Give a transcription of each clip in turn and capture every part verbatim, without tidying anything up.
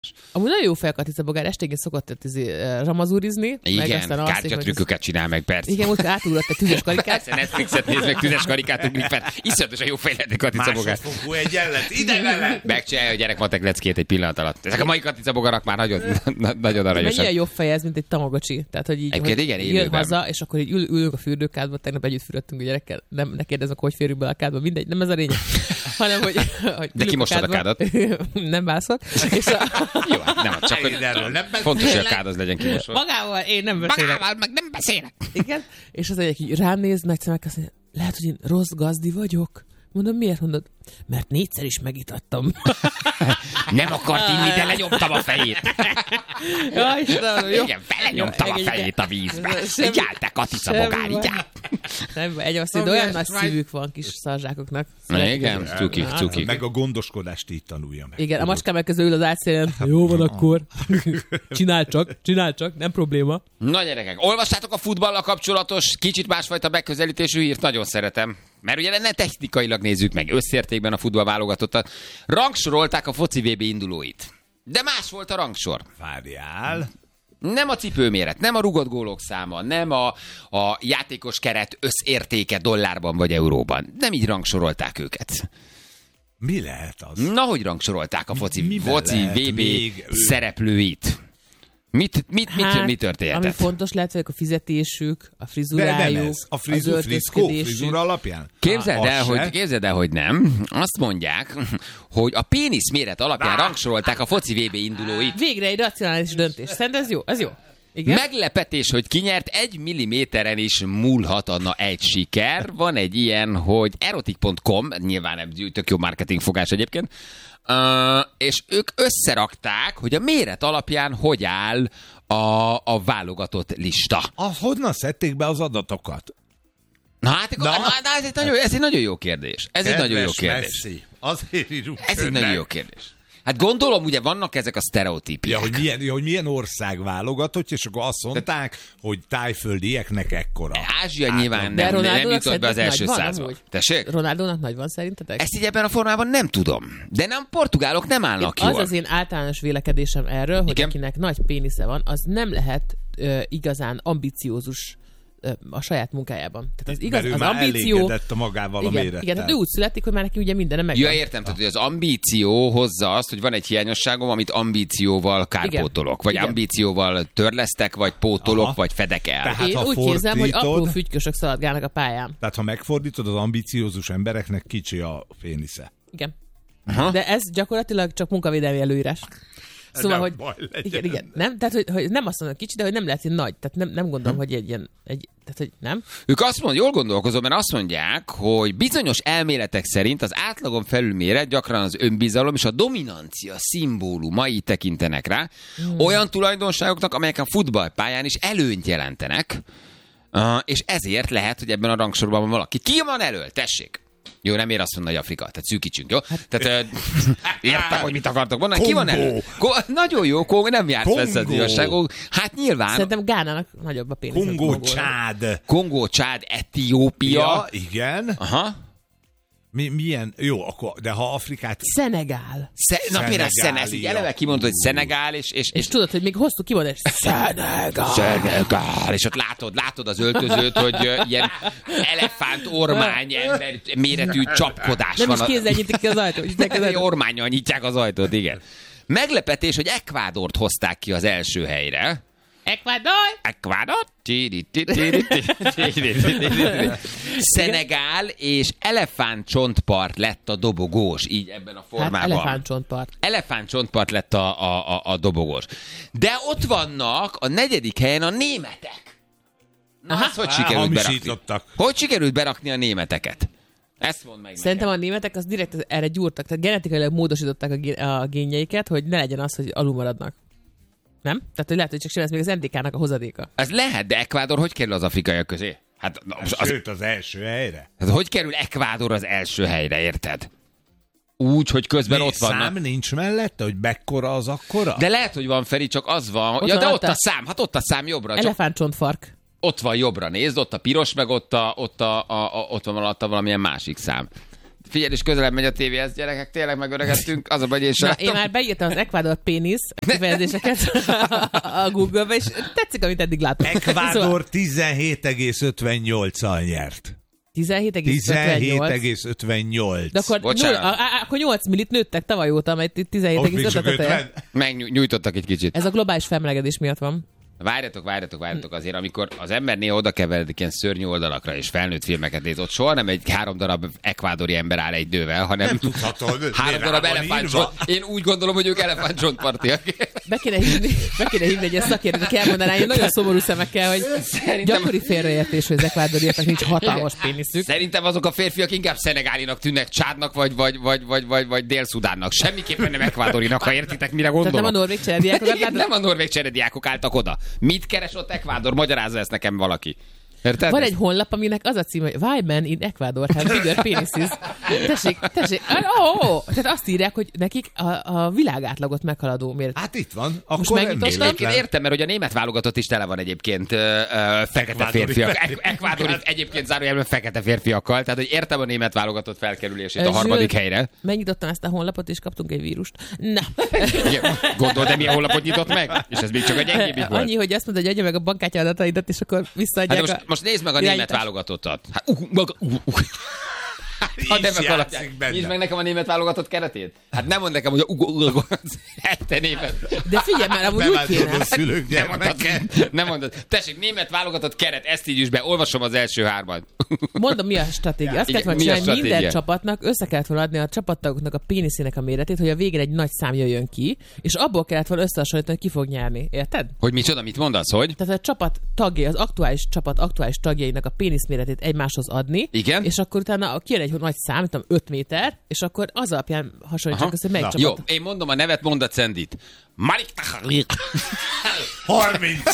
Amúgy nagyon jó fej a Katica Bogár, esténként szokott ramazúrizni. Igen, kártyatrükköket csinál meg, persze. Igen, most átugrott egy tüzes karikát. Persze, Netflixet néz meg, tüzes karikát ugrik fel. Iszonyatosan jó fej lehet a Katica Bogár. Másodfokú egyenlet, ide vele! Megcsinálja a gyerekmatek leckét egy pillanat alatt. Ezek a mai Katica Bogarak már nagyon, nagyon aranyosak. Mennyire jobb fej ez, mint egy Tamagocsi. Tehát, hogy így, hogy igen, jön haza, és akkor így ül, ülünk a fürdőkádba, tegnap együtt fürödtünk a gyerekkel. Nem, ne kérdezzek, hogy férjük be a kádba, mindegy, nem ez a lényeg. Hanem, hogy, hogy de kimostad a kádat? Nem bászok. És a... Jó, nem, csak hogy fontos, hogy a kád az legyen kimosva. Magával én nem beszélek. Magával meg nem beszélek. Igen, és az egyik így rám néz, nagy szemekkel azt mondja, lehet, hogy én rossz gazdi vagyok. Mondom, miért mondod? Mert négyszer is megitattam. Nem akart inni, de lenyomtam a fejét. Ja, Istenem, jó. Igen, belenyomtam a fejét a vízbe. Így áll te, Katica Bogár, így áll. Nem, egy azt hiszem, olyan nagy szívük van kis szarzsákoknak. Igen, cukik, cukik. Meg a gondoskodást így tanulja meg. Igen, a macskám meg közül ül az átszélen. Jó van akkor. Csinál csak, csinál csak, nem probléma. Na gyerekek, olvastátok a futballal kapcsolatos, kicsit másfajta megközelítésű hírt? Nagyon szeretem. Mert ugye ne technikailag nézzük meg, összértékben a futballválogatottat. Rangsorolták a foci vé bé indulóit. De más volt a rangsor. Várjál. Nem a cipőméret, nem a rugott gólok száma, nem a, a játékos keret összértéke dollárban vagy euróban. Nem így rangsorolták őket. Mi lehet az? Na, hogy rangsorolták a foci, foci vé bé még... szereplőit? Mit, mit, mit, hát, mi történt? Ami fontos lehet, hogy a fizetésük, a frizurájuk, a frizu, az friszkó, frizura alapján? Képzeld el, hogy, képzeld el, hogy nem. Azt mondják, hogy a pénisz méret alapján rangsorolták a foci vé bé indulóit. Végre egy racionális döntés. Szerintem ez jó, ez jó. Igen? Meglepetés, hogy kinyert, egy milliméteren is múlhat Anna egy siker. Van egy ilyen, hogy erotik pont com, nyilván nem tök jó marketing fogás egyébként, Uh, és ők összerakták, hogy a méret alapján hogy áll a, a válogatott lista. Az honnan szedték be az adatokat? Na hát, na? Na, na, ez, egy nagyon, ez egy nagyon jó kérdés. Ez Kedves egy nagyon jó kérdés. Messi, azért írunk Ez önnek. egy nagyon jó kérdés. Hát gondolom, ugye vannak ezek a sztereotípiák. Ja, hogy milyen, hogy milyen ország válogatott, és akkor azt mondták, hogy tájföldieknek ekkora. Ázsia nyilván de nem, nem jutott be az első százba. Tessék? Ronaldónak nagy van szerintetek? Ezt így ebben a formában nem tudom. De nem, portugálok nem állnak én, jól. Az az én általános vélekedésem erről, hogy igen? Akinek nagy pénisze van, az nem lehet ö, igazán ambiciózus a saját munkájában. Tehát az igaz, Mert ő az már ambíció, elégedett a magával igen, a mérettel. Igen, tehát ő úgy születik, hogy már neki ugye mindene megvan. Ja, értem, tehát hogy az ambíció hozza azt, hogy van egy hiányosságom, amit ambícióval kárpótolok, vagy igen. ambícióval törlesztek, vagy pótolok, aha. vagy fedek el. Tehát, én ha úgy fordítod, képzelem, hogy apró fügykösök szaladgálnak a pályán. Tehát ha megfordítod, az ambiciózus embereknek kicsi a pénisze. Igen. Aha. De ez gyakorlatilag csak munkavédelmi előírás. Szóval, nem hogy baj legyen. igen, igen, nem? Tehát, hogy, hogy nem azt mondom kicsi, de hogy nem lehet, hogy nagy. Tehát nem, nem gondolom, hm. hogy egy ilyen, egy, tehát, hogy nem. Ők azt mondják, jól gondolkozom, mert azt mondják, hogy bizonyos elméletek szerint az átlagon felülméret gyakran az önbizalom és a dominancia szimbólumai tekintenek rá. Hmm. Olyan tulajdonságoknak, amelyek a futballpályán is előnyt jelentenek, uh, és ezért lehet, hogy ebben a rangsorban van valaki. Ki van elől? Tessék! Jó, nem ér azt mondani, hogy Afrika, tehát szűkítsünk, jó? Tehát uh, értem, hogy mit akartok mondani. Ki van elő? Ko- nagyon jó, Kongó nem járt messze az igazságok. Hát nyilván. Szerintem Gánának nagyobb a pénisz. Kongó, Csád. Kongó, Csád, Etiópia. Ja, igen. Aha. Mi, milyen? Jó, akkor, de ha Afrikát... Szenegál. Sze- Na például Szenegál, ezt így eleve kimondod, hogy Szenegál, és... És, és, és tudod, hogy még hosszú kimondás. Szenegál. Szenegál. És ott látod, látod az öltözőt, hogy uh, ilyen elefánt ormány ember méretű csapkodás nem van. Nem is kézzel nyitik ki az ajtót. Ormánnyal nyitják az ajtót, igen. Meglepetés, hogy Ekvádort hozták ki az első helyre. Ecuador! Ecuador? Szenegál és elefántcsontpart lett a dobogós, így ebben a formában. Hát elefántcsontpart. Elefántcsontpart lett a, a, a, a dobogós. De ott vannak a negyedik helyen a németek. Na, azt hogy sikerült berakni? Hogy sikerült berakni a németeket? Ezt mondd meg. Szerintem nekem. A németek az direkt erre gyúrtak, tehát genetikailag módosították a, gén- a génjeiket, hogy ne legyen az, hogy alul maradnak. Nem? Tehát, hogy lehet, hogy csak sem ez még az en dé ká-nak a hozadéka. Ez lehet, de Ekvádor hogy kerül az afrikaiak közé? Hát, az, az, sőt, az első helyre. Hát hogy kerül Ekvádor az első helyre, érted? Úgy, hogy közben Mi, ott vannak. Szám nincs mellette, hogy mekkora az akkora? De lehet, hogy van, Feri, csak az van. Ott ja, van de ott ott a... a szám, hát ott a szám jobbra. Elefántcsontfark. Ott van jobbra, nézd, ott a piros, meg ott, a, ott, a, a, a, ott van alatta valamilyen másik szám. Figyelj, és közelebb megy a tévéhez, gyerekek, tényleg megöregedtünk, az a baj, én sem Na, én már beírtam az Ecuador pénisz kifejezéseket a Google-be, és tetszik, amit eddig látom. Ecuador tizenhét egész ötvennyolccal nyert. tizenhét egész ötvennyolc. De akkor, nyol, a, a, akkor nyolc millit nőttek tavaly óta, amely tizenhét egész ötven. Megnyújtottak egy kicsit. Ez a globális felmelegedés miatt van. Várjatok, várjatok, várjatok azért, amikor az ember néha oda keveredik ilyen szörnyű oldalakra, és felnőtt filmeket néz, ott soha nem egy három darab ekvádori ember áll egy nővel, hanem nem tudhatod, három darab elefántcsont. Én úgy gondolom, hogy ők elefántcsontpartiak. Be kéne hívni, be kéne hívni egy szakértőt, aki elmondaná, hogy nagyon szomorú szemekkel, hogy szerintem... gyakori félreértés, hogy az ekvádoriaknak nincs hatalmas péniszük. Szerintem azok a férfiak inkább szenegálinak tűnnek, Csádnak vagy, vagy, vagy, vagy, vagy, vagy Dél-Szudánnak. Semmiképpen nem ekvádorinak, ha értitek, mire gondolom. Tehát nem a norvég cserediákokat látod? Nem a norvég cserediákok álltak oda. Mit keres ott Ekvádor? Magyarázza ezt nekem valaki. Érted? Van egy honlap, aminek az a cím, hogy Why men in Ecuador have bigger penises. Tessék, tessék. Oh, oh. Tehát azt írják, hogy nekik a, a világátlagot meghaladó méret. Hát itt van. Akkor én értem, mert hogy a német válogatott is tele van egyébként uh, uh, fekete férfiak. Ekvádori egyébként zárójelben fekete férfiakkal. Tehát, hogy értem a német válogatott felkerülését a harmadik helyre. Megnyitottam ezt a honlapot, és kaptunk egy vírust. Na. Gondolod, de milyen honlapot nyitott meg? És ez még csak a gyengébbik volt. Annyi, hogy azt mondta, hogy adja meg a bankkártya adataidat, és akkor visszaadják hát most nézd meg a német válogatottat. Hát, uh, uh, uh, uh. Ha nevek alapján. Nézd meg nekem a német válogatott keretét. Hát nem mond nekem, hogy a uh, uh, uh, te német. De figyelj már, amúgy úgy kéne. Nem mondod, nem mondod. Tessék, német válogatott keret, ezt így is be. Olvasom az első hármat. Mondom, mi a stratégia. Azt kellett volna csinálni, minden csapatnak össze kellett volna adni a csapattagoknak a péniszének a méretét, hogy a végén egy nagy szám jöjjön ki, és abból kellett volna összehasonlítani, hogy ki fog nyerni. Érted? Hogy micsoda, mit mondasz, hogy? Tehát a csapat tagjai, az aktuális csapat aktuális tagjainak a pénisz méretét egymáshoz adni. Igen. És akkor utána kijön egy nagy szám, tudom, öt méter, és akkor az alapján hasonlítsák azt, hogy melyik csapat. Jó, én mondom a nevet, mondd a cendit. Malik harminc.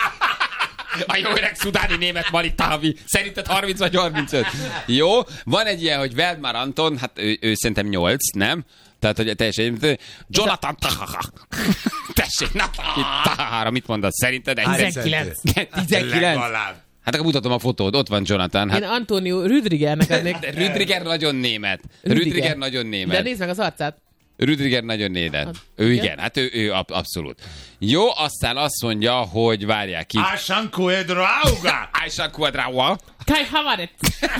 A jó öreg szudáni német Malik Tahavi. Szerinted harminc vagy harmincöt? Jó, van egy ilyen, hogy Veldmar Anton, hát ő, ő szerintem nyolc, nem? Tehát, hogy teljesen... Jonathan Tahaha. Tessék, Tahaha, mit mondasz? Szerinted? tizenkilenc. tizenkilenc. Hát akkor mutatom a fotót, ott van Jonathan. Hát... Én Antonio Rüdigernek adnék. De Rüdiger nagyon német. Rüdiger. Rüdiger nagyon német. De nézd meg az arcát. Rüdiger nagyon német. Hát, ő igen, igen hát ő, ő abszolút. Jó, aztán azt mondja, hogy várják ki. Aysan Cuadrauga! Aysan Cuadrauga! Kai Havertz!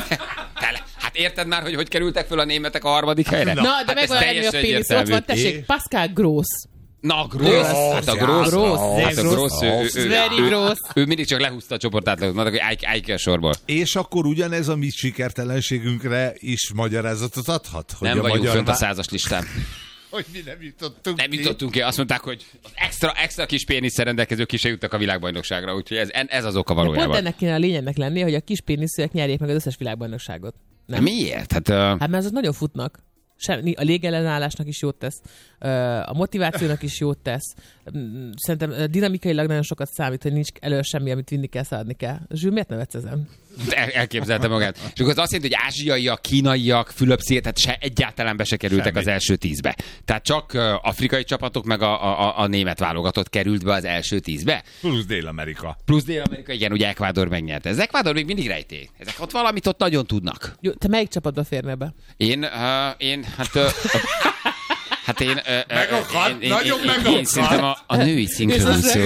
Hát érted már, hogy hogy kerültek föl a németek a harmadik helyre? Na, de hát megvan ennél a pénisz. Ott van, tessék, Pascal Gross. Na, Gross. Hát a Gross. Gross. Hát a Gross. Very Gross. Ő mindig csak lehúzta a csoportátlagot. Na, hogy állj ki a sorból. És akkor ugyanez a mi sikertelenségünkre is magyarázatot adhat? Hogy nem vagyunk fönt a százas listán. Hogy mi nem jutottunk Nem jutottunk ki. Azt mondták, hogy az extra, extra kis péniszsel rendelkezők ki se jutnak a világbajnokságra. Úgyhogy ez, ez az oka valójában. Pont ennek kéne a lényegnek lenni, hogy a kis péniszűek nyerjék meg az összes világbajnokságot. Nem? Miért? Hát, uh... hát mert azok nagyon futnak. Semmi, a légellenállásnak is jót tesz, a motivációnak is jót tesz. Szerintem dinamikailag nagyon sokat számít, hogy nincs elő semmi, amit vinni kell, szaladni kell. Zsül, miért nevetsz ezen? El, elképzelte magát. És akkor az azt jelenti, hogy ázsiaiak, kínaiak, Fülöp-szigetet se egyáltalán be se kerültek semmi az első tízbe. Tehát csak afrikai csapatok meg a, a, a német válogatott került be az első tízbe. Plusz Dél-Amerika. Plusz Dél-Amerika, igen, ugye Ecuador megnyerte. Ez Ecuador még mindig rejtély. Ezek ott valamit ott nagyon tudnak. Jó, te melyik csapatba férne be? Én, uh, én, hát... Uh, Hát én... Megakad, nagyon megakad. Én szerintem a, a női szinkronúszó...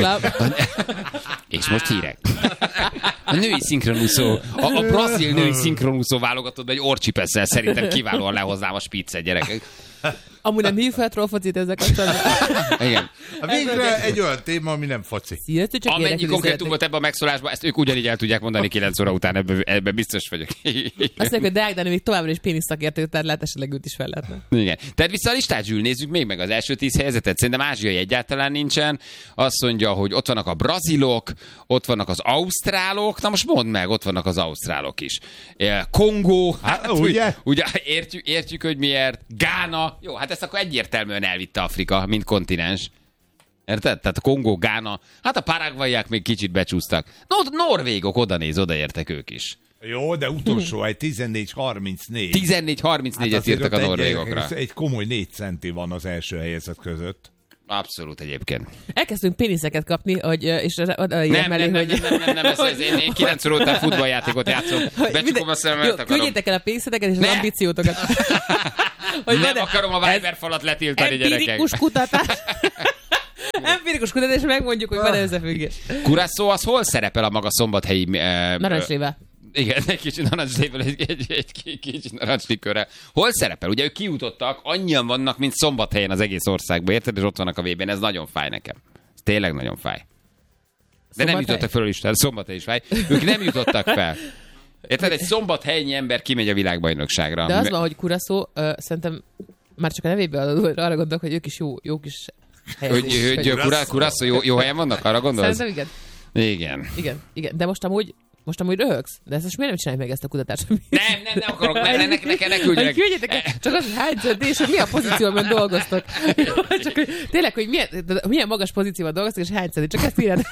És most hírek. A női szinkronúszó, a, a brazil női szinkronúszó válogatott egy orcsipesszel szerintem kiválóan lehoznám a spiccet, gyerekek. Amúgy nem hív fel trollfocit ezek kapcsolatban. Igen. A végre egy olyan téma, ami nem foci. Szíjött, csak amennyi konkrétum volt ebben a megszólásban, ezt ők ugyanígy el tudják mondani kilenc óra után, ebben, ebben biztos vagyok. Azt mondjuk, hogy Deák Dani még továbbra is pénisz szakértő, tehát lehet esetleg őt is fel lehetne. Igen. Tehát vissza a listát, Zsül, nézzük még meg az első tíz helyzetet. Szerintem ázsiai egyáltalán nincsen. Azt mondja, hogy ott vannak a brazilok, ott vannak az ausztrálok. Na most mondd meg, ott vannak az ausztrálok is. Kongó, hát, hát ugye? ugye értjük, értjük, hogy miért. Gána. Jó, hát ezt akkor egyértelműen elvitte Afrika, mint kontinens. Érted? Tehát a Kongó, Gána, hát a paraguayák még kicsit becsúsztak. No, norvégok, oda néz, odaértek ők is. Jó, de utolsó egy tizennégy harmincnégy. tizennégy harmincnégyet hát írtak a norvégokra. Egy, egy komoly négy centi van az első helyezett között. Abszolút egyébként. Elkezdtünk péniszeket kapni, hogy, és oda nem, nem, mellé, nem, nem, hogy... nem, nem, nem, ez, ez, én, én kilenc óra után futballjátékot játszom. Becsukom a szememet, akarom. Küldjétek el a pénzeteket és az ambíciótokat. Hogy nem akarom a Viber falat letiltani, gyerekek. Empirikus kutatás. Empirikus kutatás, megmondjuk, hogy van összefüggés. Curaçao az hol szerepel a maga szombathelyi... Uh, Narancsléve. Igen, egy kicsit narancslével, egy, egy, egy kicsit narancslikörrel. Hol szerepel? Ugye ők kijutottak, annyian vannak, mint Szombathelyen az egész országban, érted? És ott vannak a vében, ez nagyon fáj nekem. Ez tényleg nagyon fáj. De Szombathely? Nem jutottak fel a listán, Szombathely is fáj. Ők nem jutottak fel. Érted? Egy szombathelyi ember kimegy a világbajnokságra. De az van, hogy Curaçao, uh, szerintem már csak a nevéből arra gondolok, hogy ők is jó, jó kis helyezés. Hogy, hogy Curaçao jó, jó helyen vannak? Arra gondolsz? Szerintem igen. Igen. Igen, igen. De most amúgy Most amúgy röhögsz? De ezt most miért nem csinálj meg ezt a kutatást? Nem, nem, nem akarok, ne, ne, ne, ne, ne küldjenek. Küldjetek, csak az, hogy hány centés, hogy milyen pozícióban dolgoztok. Csak, hogy, tényleg, hogy milyen, milyen magas pozícióban dolgoztok, és hány centés, csak ezt írjátok.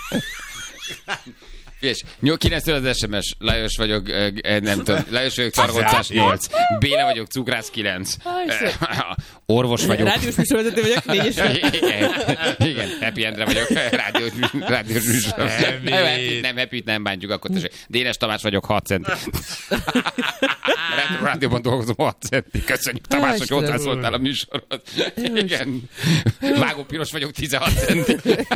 És kilenctől az es em es, Lajos vagyok, nem tudom, Lajos vagyok Targoncás nyolc, Béla vagyok Cukrász kilenc, orvos vagyok. Rádiós műsorvezető vagyok, négy és igen, Happy Endre vagyok, rádiós, rádiós műsor. Nem, Happy-t nem bántjuk, akkor tessék. Dénes Tamás vagyok, hat centi. Rádióban dolgozom, hat centi. Köszönjük, Tamás, hogy hozzászóltál a műsorhoz. Igen. Vágó Piros vagyok, tizenhat centi.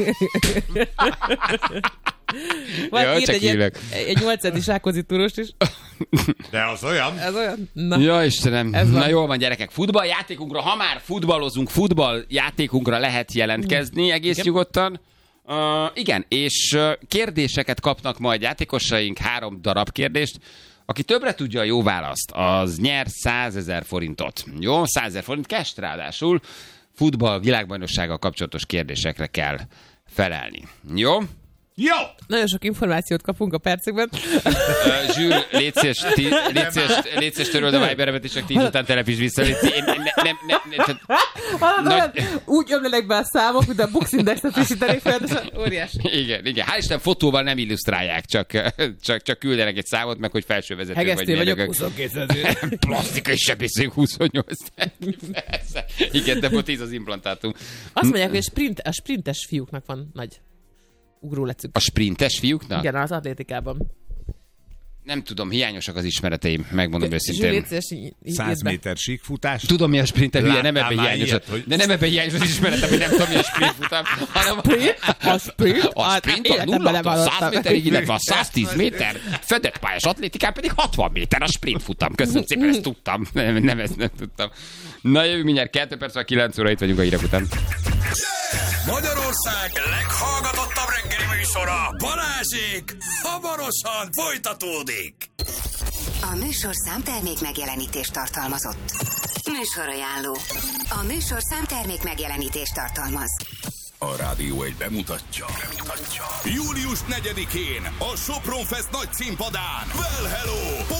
Vagy ja, írt egy, egy, egy nyolc centis Rákóczi Túrost is. De az olyan. Ez olyan? Na. Ja, Istenem. Na jól van, gyerekek. Futballjátékunkra, ha már futballozunk, futballjátékunkra lehet jelentkezni egész igen. nyugodtan. Uh, igen, és uh, kérdéseket kapnak majd játékosaink, három darab kérdést. Aki többre tudja a jó választ, az nyer százezer forintot. Jó, százezer forint cash, ráadásul futball világbajnoksággal kapcsolatos kérdésekre kell felelni. Jó? Jó! Nagyon sok információt kapunk a percekben. Uh, Zsűr, légy szíves, légy szíves töröld a Viberemet, és csak tíz után telepíts vissza. Légy szíves, nem, nem, nem, nem, nem nagy... Úgy ömlenek be a számok, mint a Books-indexet frissítenék fel, óriási. Igen, igen. Hál' Isten fotóval nem illusztrálják, csak, csak, csak küldenek egy számot, meg hogy felsővezető vagy. Hegesztő vagyok, huszonkettő. Plastikai sebészünk huszonnyolc. Igen, de tíz az implantátum. Azt mondják, hogy a, sprint, a sprintes fiúknak van nagy ugrólecük. A sprintes fiúknak? Igen, az atlétikában. Nem tudom, hiányosak az ismereteim, megmondom őszintén. száz méter síkfutás. Tudom, mi a sprint, hülye, nem ebben hiányos. Ilyet, hogy... De nem ebben hiányos az ismeretem, hogy nem tudom, mi a sprintfutam. Hanem... A sprint? A sprint a nulla száz méterig, illetve a száztíz méter fedett pályás atlétikán pedig hatvan méter a sprintfutam. Köszönöm szépen, ezt tudtam. Nem, nem ezt nem tudtam. Na jövő mindjárt kettő perc, vagy kilenc óra, itt vagyunk a hírek után. Magyarország leghallgatottabb reggeli műsora, Balázsék, hamarosan folytatódik. A műsorszám termék megjelenítést tartalmazott. Műsorajánló. A műsorszám termék megjelenítést tartalmaz. A Rádió egy bemutatja. bemutatja. július negyedikén a Sopron Fest nagy színpadán. Well, hello!